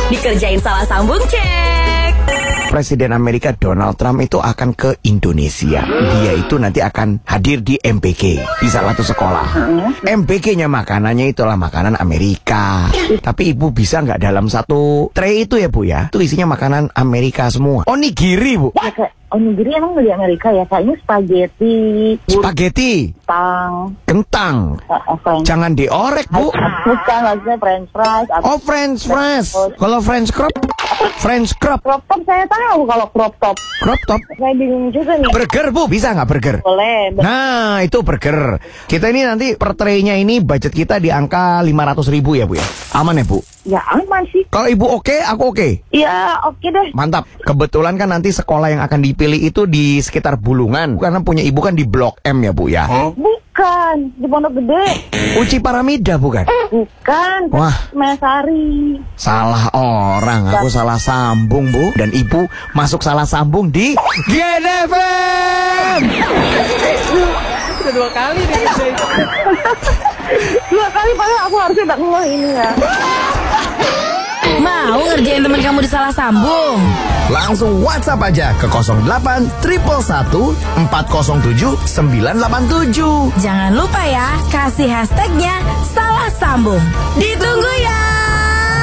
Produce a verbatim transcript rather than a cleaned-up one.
Dikerjain salah sambung cek. Presiden Amerika Donald Trump itu akan ke Indonesia. Dia itu nanti akan hadir di M P K, di salah satu sekolah. M P K-nya makanannya itulah makanan Amerika. Tapi ibu bisa nggak dalam satu tray itu ya bu ya? Itu isinya makanan Amerika semua. Onigiri bu. Ya, kayak onigiri emang di Amerika ya? Kayaknya spaghetti, Spaghetti, kentang, kentang. uh, french. Jangan diorek bu. Bukan, maksudnya french fries. atau- Oh french fries. Kalau french crop, french crop, Crop top saya tahu kalau crop top. crop top. Saya bingung juga nih. Burger bu, bisa nggak burger? Boleh. Be- Nah, itu burger. Kita ini nanti per tray-nya ini budget kita di angka lima ratus ribu ya, Bu ya. Aman ya, Bu? Ya aman sih. Kalau Ibu oke, aku oke. Ya oke deh. Mantap. Kebetulan kan nanti sekolah yang akan dipilih itu di sekitar Bulungan. Karena punya Ibu kan di Blok M ya, Bu ya. Bukan, di Pondok Gede. Uci Paramida bukan? Bukan. Wah. Mesari. Salah orang, aku salah sambung, Bu. Dan Ibu masuk salah sambung di G N F M. Udah dua kali nih. Dua kali padahal aku harusnya tak ngeh ini ya. Mau ngerjain temen kamu di salah sambung? Langsung WhatsApp aja ke nol delapan satu satu empat nol tujuh sembilan delapan tujuh. Jangan lupa ya, kasih hashtagnya salah sambung. Ditunggu ya.